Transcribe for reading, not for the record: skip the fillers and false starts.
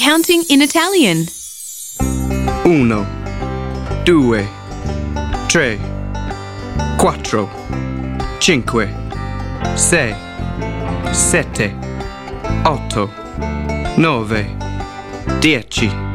counting in Italian. 1, 2, 3, 4, 5, 6, 7, 8, 9, 10.